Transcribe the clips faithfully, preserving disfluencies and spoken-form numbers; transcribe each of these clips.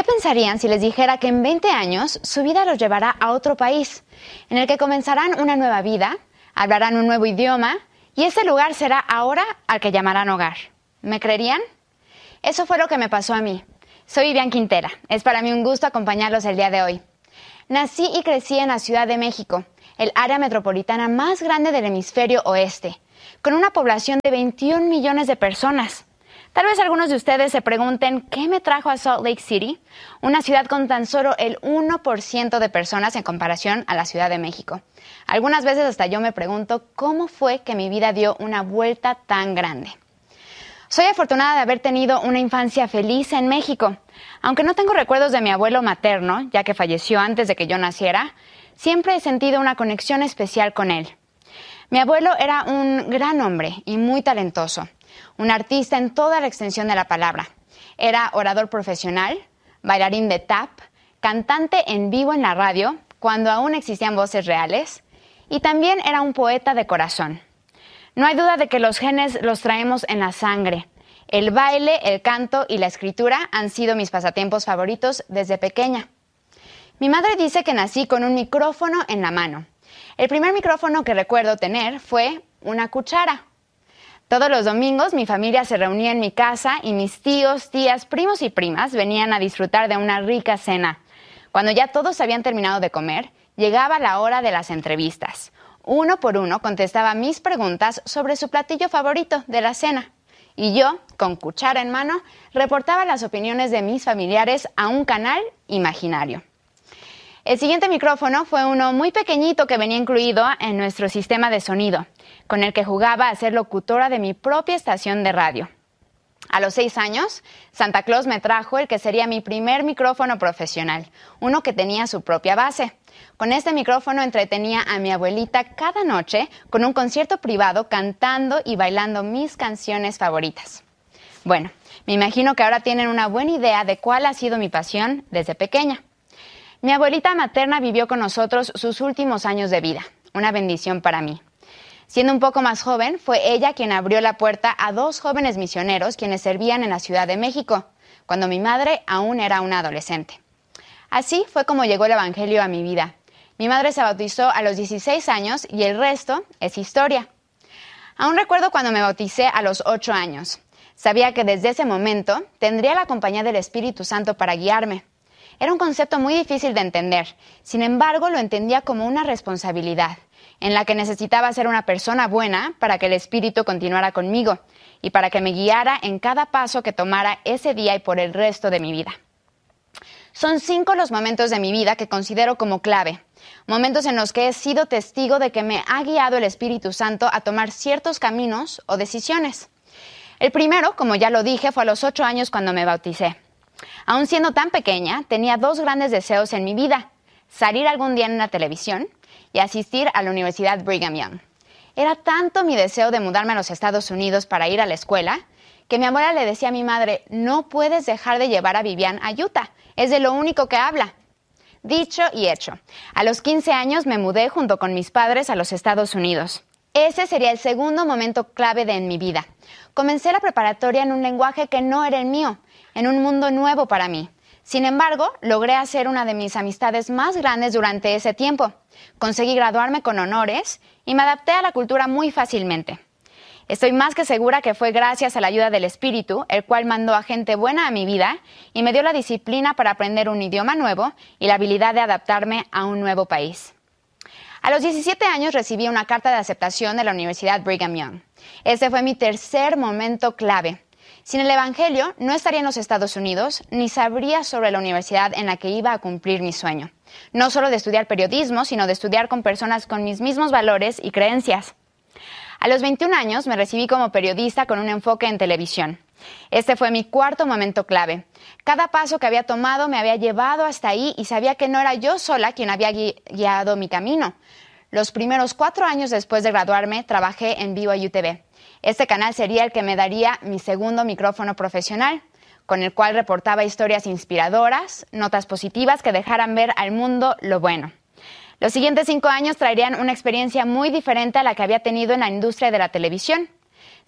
¿Qué pensarían si les dijera que en veinte años su vida los llevará a otro país, en el que comenzarán una nueva vida, hablarán un nuevo idioma y ese lugar será ahora al que llamarán hogar? ¿Me creerían? Eso fue lo que me pasó a mí. Soy Vivian Quintera. Es para mí un gusto acompañarlos el día de hoy. Nací y crecí en la Ciudad de México, el área metropolitana más grande del hemisferio oeste, con una población de veintiún millones de personas. Tal vez algunos de ustedes se pregunten, ¿qué me trajo a Salt Lake City? Una ciudad con tan solo el uno por ciento de personas en comparación a la Ciudad de México. Algunas veces hasta yo me pregunto, ¿cómo fue que mi vida dio una vuelta tan grande? Soy afortunada de haber tenido una infancia feliz en México. Aunque no tengo recuerdos de mi abuelo materno, ya que falleció antes de que yo naciera, siempre he sentido una conexión especial con él. Mi abuelo era un gran hombre y muy talentoso, un artista en toda la extensión de la palabra. Era orador profesional, bailarín de tap, cantante en vivo en la radio, cuando aún existían voces reales, y también era un poeta de corazón. No hay duda de que los genes los traemos en la sangre. El baile, el canto y la escritura han sido mis pasatiempos favoritos desde pequeña. Mi madre dice que nací con un micrófono en la mano. El primer micrófono que recuerdo tener fue una cuchara. Todos los domingos mi familia se reunía en mi casa y mis tíos, tías, primos y primas venían a disfrutar de una rica cena. Cuando ya todos habían terminado de comer, llegaba la hora de las entrevistas. Uno por uno contestaba mis preguntas sobre su platillo favorito de la cena. Y yo, con cuchara en mano, reportaba las opiniones de mis familiares a un canal imaginario. El siguiente micrófono fue uno muy pequeñito que venía incluido en nuestro sistema de sonido, con el que jugaba a ser locutora de mi propia estación de radio. A los seis años, Santa Claus me trajo el que sería mi primer micrófono profesional, uno que tenía su propia base. Con este micrófono entretenía a mi abuelita cada noche con un concierto privado cantando y bailando mis canciones favoritas. Bueno, me imagino que ahora tienen una buena idea de cuál ha sido mi pasión desde pequeña. Mi abuelita materna vivió con nosotros sus últimos años de vida, una bendición para mí. Siendo un poco más joven, fue ella quien abrió la puerta a dos jóvenes misioneros quienes servían en la Ciudad de México, cuando mi madre aún era una adolescente. Así fue como llegó el Evangelio a mi vida. Mi madre se bautizó a los dieciséis años y el resto es historia. Aún recuerdo cuando me bauticé a los ocho años. Sabía que desde ese momento tendría la compañía del Espíritu Santo para guiarme. Era un concepto muy difícil de entender, sin embargo lo entendía como una responsabilidad, en la que necesitaba ser una persona buena para que el Espíritu continuara conmigo y para que me guiara en cada paso que tomara ese día y por el resto de mi vida. Son cinco los momentos de mi vida que considero como clave, momentos en los que he sido testigo de que me ha guiado el Espíritu Santo a tomar ciertos caminos o decisiones. El primero, como ya lo dije, fue a los ocho años cuando me bauticé. Aún siendo tan pequeña, tenía dos grandes deseos en mi vida: salir algún día en la televisión y asistir a la Universidad Brigham Young. Era tanto mi deseo de mudarme a los Estados Unidos para ir a la escuela, que mi abuela le decía a mi madre, no puedes dejar de llevar a Vivian a Utah, es de lo único que habla. Dicho y hecho, a los quince años me mudé junto con mis padres a los Estados Unidos. Ese sería el segundo momento clave de en mi vida. Comencé la preparatoria en un lenguaje que no era el mío, en un mundo nuevo para mí. Sin embargo, logré hacer una de mis amistades más grandes durante ese tiempo. Conseguí graduarme con honores y me adapté a la cultura muy fácilmente. Estoy más que segura que fue gracias a la ayuda del Espíritu, el cual mandó a gente buena a mi vida y me dio la disciplina para aprender un idioma nuevo y la habilidad de adaptarme a un nuevo país. A los diecisiete años recibí una carta de aceptación de la Universidad Brigham Young. Ese fue mi tercer momento clave. Sin el Evangelio, no estaría en los Estados Unidos ni sabría sobre la universidad en la que iba a cumplir mi sueño. No solo de estudiar periodismo, sino de estudiar con personas con mis mismos valores y creencias. A los veintiún años me recibí como periodista con un enfoque en televisión. Este fue mi cuarto momento clave. Cada paso que había tomado me había llevado hasta ahí y sabía que no era yo sola quien había gui- guiado mi camino. Los primeros cuatro años después de graduarme, trabajé en Viva U T V. Este canal sería el que me daría mi segundo micrófono profesional, con el cual reportaba historias inspiradoras, notas positivas que dejaran ver al mundo lo bueno. Los siguientes cinco años traerían una experiencia muy diferente a la que había tenido en la industria de la televisión.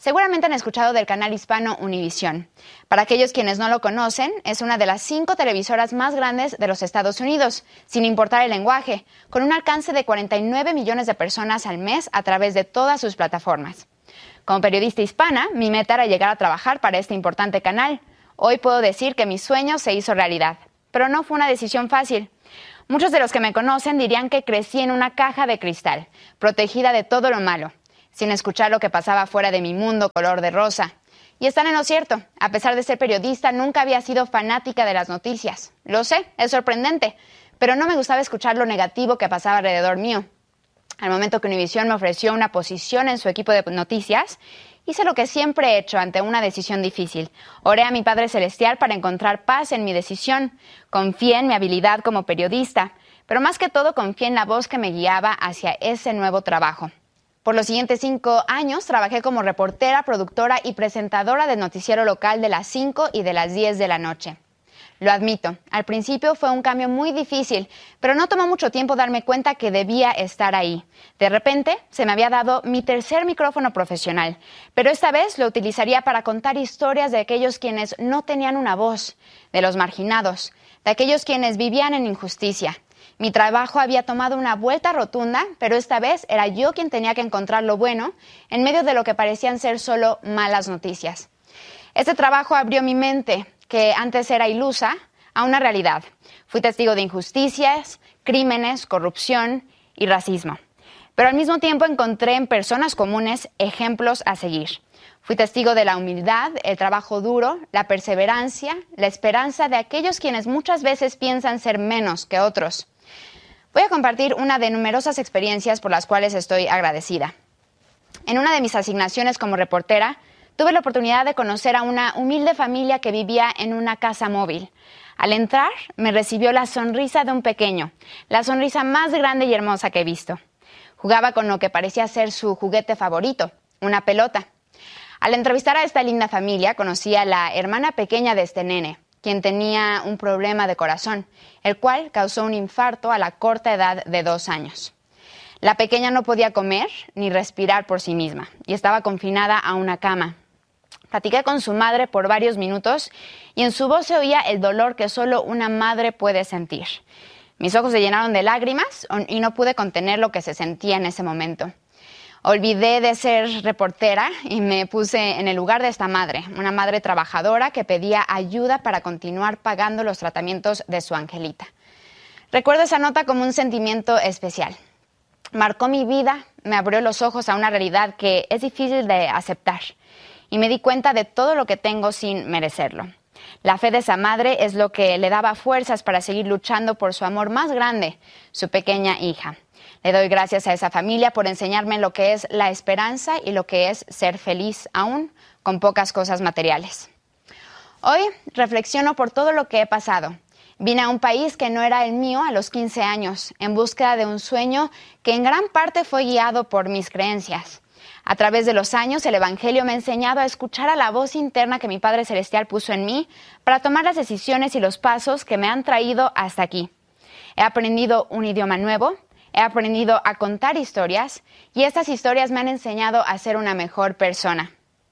Seguramente han escuchado del canal hispano Univisión. Para aquellos quienes no lo conocen, es una de las cinco televisoras más grandes de los Estados Unidos, sin importar el lenguaje, con un alcance de cuarenta y nueve millones de personas al mes a través de todas sus plataformas. Como periodista hispana, mi meta era llegar a trabajar para este importante canal. Hoy puedo decir que mi sueño se hizo realidad, pero no fue una decisión fácil. Muchos de los que me conocen dirían que crecí en una caja de cristal, protegida de todo lo malo, sin escuchar lo que pasaba fuera de mi mundo color de rosa. Y están en lo cierto. A pesar de ser periodista, nunca había sido fanática de las noticias. Lo sé, es sorprendente, pero no me gustaba escuchar lo negativo que pasaba alrededor mío. Al momento que Univisión me ofreció una posición en su equipo de noticias, hice lo que siempre he hecho ante una decisión difícil. Oré a mi Padre Celestial para encontrar paz en mi decisión. Confié en mi habilidad como periodista, pero más que todo confié en la voz que me guiaba hacia ese nuevo trabajo. Por los siguientes cinco años trabajé como reportera, productora y presentadora del noticiero local de las cinco y de las diez de la noche. Lo admito, al principio fue un cambio muy difícil, pero no tomó mucho tiempo darme cuenta que debía estar ahí. De repente, se me había dado mi tercer micrófono profesional, pero esta vez lo utilizaría para contar historias de aquellos quienes no tenían una voz, de los marginados, de aquellos quienes vivían en injusticia. Mi trabajo había tomado una vuelta rotunda, pero esta vez era yo quien tenía que encontrar lo bueno en medio de lo que parecían ser solo malas noticias. Este trabajo abrió mi mente, que antes era ilusa, a una realidad. Fui testigo de injusticias, crímenes, corrupción y racismo. Pero al mismo tiempo encontré en personas comunes ejemplos a seguir. Fui testigo de la humildad, el trabajo duro, la perseverancia, la esperanza de aquellos quienes muchas veces piensan ser menos que otros. Voy a compartir una de numerosas experiencias por las cuales estoy agradecida. En una de mis asignaciones como reportera, tuve la oportunidad de conocer a una humilde familia que vivía en una casa móvil. Al entrar, me recibió la sonrisa de un pequeño, la sonrisa más grande y hermosa que he visto. Jugaba con lo que parecía ser su juguete favorito, una pelota. Al entrevistar a esta linda familia, conocí a la hermana pequeña de este nene, quien tenía un problema de corazón, el cual causó un infarto a la corta edad de dos años. La pequeña no podía comer ni respirar por sí misma y estaba confinada a una cama. Platiqué con su madre por varios minutos y en su voz se oía el dolor que solo una madre puede sentir. Mis ojos se llenaron de lágrimas y no pude contener lo que se sentía en ese momento. Olvidé de ser reportera y me puse en el lugar de esta madre, una madre trabajadora que pedía ayuda para continuar pagando los tratamientos de su angelita. Recuerdo esa nota como un sentimiento especial. Marcó mi vida, me abrió los ojos a una realidad que es difícil de aceptar y me di cuenta de todo lo que tengo sin merecerlo. La fe de esa madre es lo que le daba fuerzas para seguir luchando por su amor más grande, su pequeña hija. Le doy gracias a esa familia por enseñarme lo que es la esperanza y lo que es ser feliz aún con pocas cosas materiales. Hoy reflexiono por todo lo que he pasado. Vine a un país que no era el mío a los quince años, en búsqueda de un sueño que en gran parte fue guiado por mis creencias. A través de los años, el Evangelio me ha enseñado a escuchar a la voz interna que mi Padre Celestial puso en mí para tomar las decisiones y los pasos que me han traído hasta aquí. He aprendido un idioma nuevo, he aprendido a contar historias y estas historias me han enseñado a ser una mejor persona.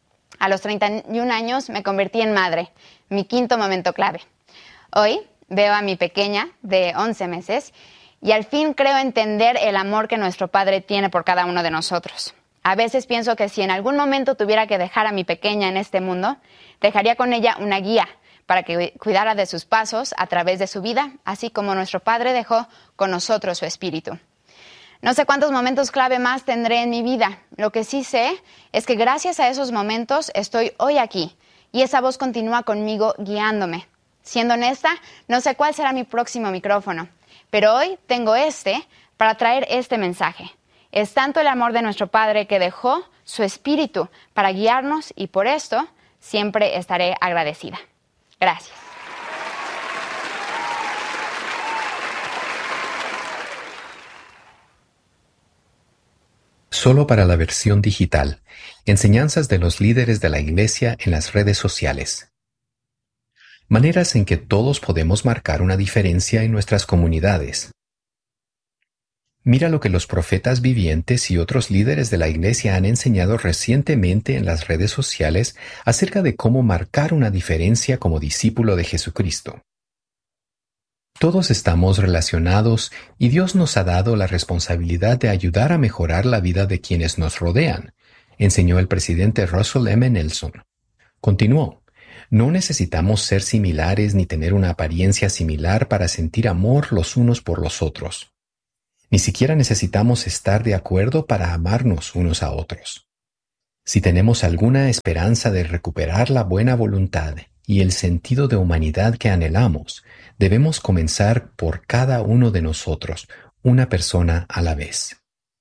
A los treinta y un años me convertí en madre, mi quinto momento clave. Hoy veo a mi pequeña de once meses y al fin creo entender el amor que nuestro Padre tiene por cada uno de nosotros. A veces pienso que si en algún momento tuviera que dejar a mi pequeña en este mundo, dejaría con ella una guía para que cuidara de sus pasos a través de su vida, así como nuestro Padre dejó con nosotros su espíritu. No sé cuántos momentos clave más tendré en mi vida. Lo que sí sé es que gracias a esos momentos estoy hoy aquí y esa voz continúa conmigo guiándome. Siendo honesta, no sé cuál será mi próximo micrófono, pero hoy tengo este para traer este mensaje. Es tanto el amor de nuestro Padre que dejó su espíritu para guiarnos y por esto siempre estaré agradecida. Gracias. Solo para la versión digital. Enseñanzas de los líderes de la Iglesia en las redes sociales. Maneras en que todos podemos marcar una diferencia en nuestras comunidades. Mira lo que los profetas vivientes y otros líderes de la Iglesia han enseñado recientemente en las redes sociales acerca de cómo marcar una diferencia como discípulo de Jesucristo. Todos estamos relacionados y Dios nos ha dado la responsabilidad de ayudar a mejorar la vida de quienes nos rodean, enseñó el presidente Russell M. Nelson. Continuó: no necesitamos ser similares ni tener una apariencia similar para sentir amor los unos por los otros. Ni siquiera necesitamos estar de acuerdo para amarnos unos a otros. Si tenemos alguna esperanza de recuperar la buena voluntad y el sentido de humanidad que anhelamos, debemos comenzar por cada uno de nosotros, una persona a la vez.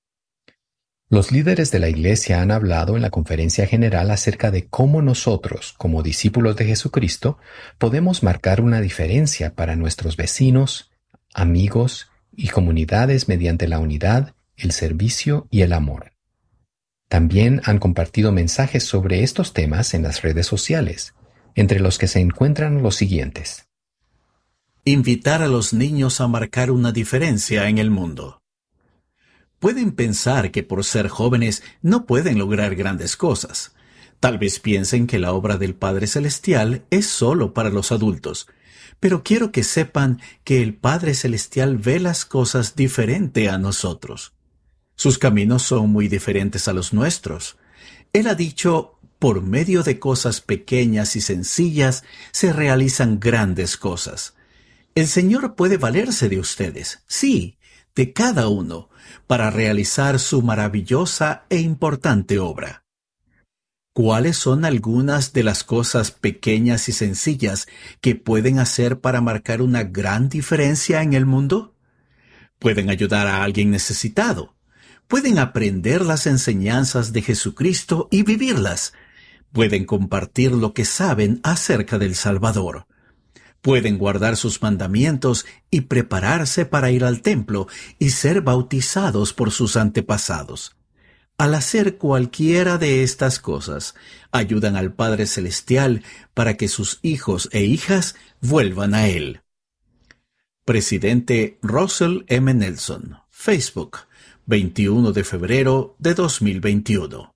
Los líderes de la Iglesia han hablado en la conferencia general acerca de cómo nosotros, como discípulos de Jesucristo, podemos marcar una diferencia para nuestros vecinos, amigos y comunidades mediante la unidad, el servicio y el amor. También han compartido mensajes sobre estos temas en las redes sociales, entre los que se encuentran los siguientes. Invitar a los niños a marcar una diferencia en el mundo. Pueden pensar que por ser jóvenes no pueden lograr grandes cosas. Tal vez piensen que la obra del Padre Celestial es solo para los adultos. Pero quiero que sepan que el Padre Celestial ve las cosas diferente a nosotros. Sus caminos son muy diferentes a los nuestros. Él ha dicho: por medio de cosas pequeñas y sencillas se realizan grandes cosas. El Señor puede valerse de ustedes, sí, de cada uno, para realizar su maravillosa e importante obra. ¿Cuáles son algunas de las cosas pequeñas y sencillas que pueden hacer para marcar una gran diferencia en el mundo? Pueden ayudar a alguien necesitado. Pueden aprender las enseñanzas de Jesucristo y vivirlas. Pueden compartir lo que saben acerca del Salvador. Pueden guardar sus mandamientos y prepararse para ir al templo y ser bautizados por sus antepasados. Al hacer cualquiera de estas cosas, ayudan al Padre Celestial para que sus hijos e hijas vuelvan a Él. Presidente Russell M. Nelson, Facebook, veintiuno de febrero de dos mil veintiuno.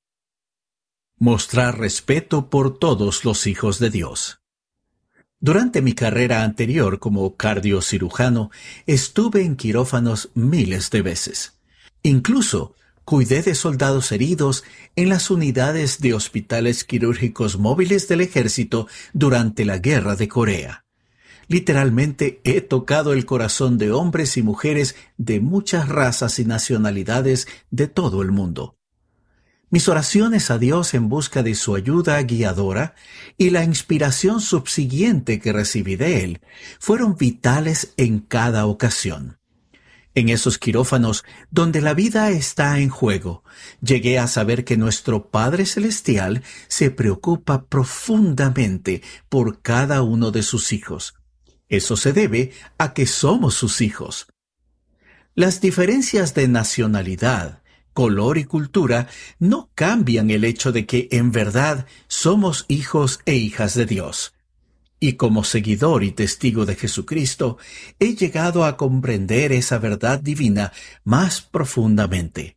Mostrar respeto por todos los hijos de Dios. Durante mi carrera anterior como cardiocirujano, estuve en quirófanos miles de veces. Incluso cuidé de soldados heridos en las unidades de hospitales quirúrgicos móviles del ejército durante la Guerra de Corea. Literalmente he tocado el corazón de hombres y mujeres de muchas razas y nacionalidades de todo el mundo. Mis oraciones a Dios en busca de su ayuda guiadora y la inspiración subsiguiente que recibí de Él fueron vitales en cada ocasión. En esos quirófanos, donde la vida está en juego, llegué a saber que nuestro Padre Celestial se preocupa profundamente por cada uno de sus hijos. Eso se debe a que somos sus hijos. Las diferencias de nacionalidad, color y cultura no cambian el hecho de que en verdad somos hijos e hijas de Dios. Y como seguidor y testigo de Jesucristo, he llegado a comprender esa verdad divina más profundamente.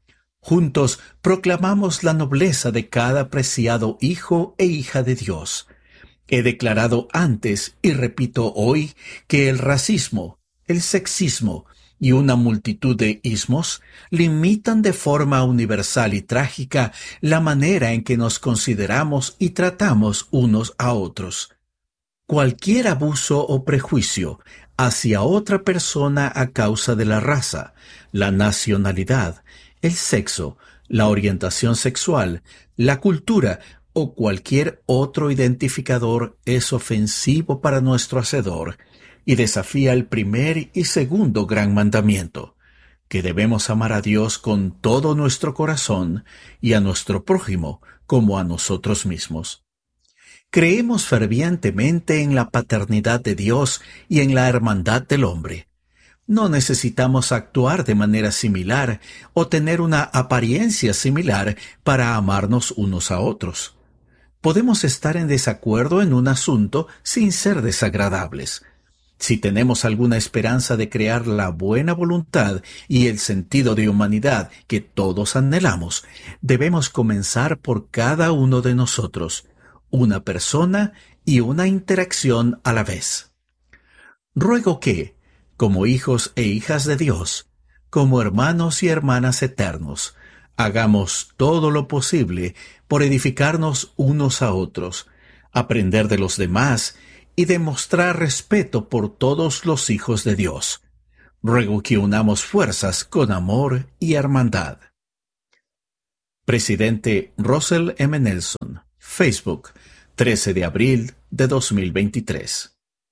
Juntos proclamamos la nobleza de cada preciado hijo e hija de Dios. He declarado antes y repito hoy que el racismo, el sexismo y una multitud de ismos limitan de forma universal y trágica la manera en que nos consideramos y tratamos unos a otros. Cualquier abuso o prejuicio hacia otra persona a causa de la raza, la nacionalidad, el sexo, la orientación sexual, la cultura o cualquier otro identificador es ofensivo para nuestro Hacedor y desafía el primer y segundo gran mandamiento, que debemos amar a Dios con todo nuestro corazón y a nuestro prójimo como a nosotros mismos. Creemos fervientemente en la paternidad de Dios y en la hermandad del hombre. No necesitamos actuar de manera similar o tener una apariencia similar para amarnos unos a otros. Podemos estar en desacuerdo en un asunto sin ser desagradables. Si tenemos alguna esperanza de crear la buena voluntad y el sentido de humanidad que todos anhelamos, debemos comenzar por cada uno de nosotros, una persona y una interacción a la vez. Ruego que, como hijos e hijas de Dios, como hermanos y hermanas eternos, hagamos todo lo posible por edificarnos unos a otros, aprender de los demás y demostrar respeto por todos los hijos de Dios. Ruego que unamos fuerzas con amor y hermandad. Presidente Russell M. Nelson, Facebook, trece de abril de dos mil veintitrés.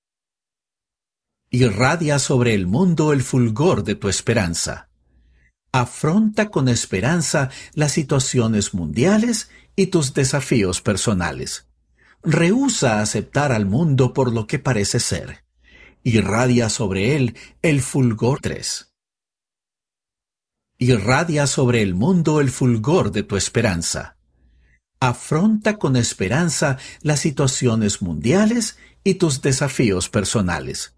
Irradia sobre el mundo el fulgor de tu esperanza. Afronta con esperanza las situaciones mundiales y tus desafíos personales. Rehúsa aceptar al mundo por lo que parece ser. Irradia sobre él el fulgor tres. Irradia sobre el mundo el fulgor de tu esperanza. Afronta con esperanza las situaciones mundiales y tus desafíos personales.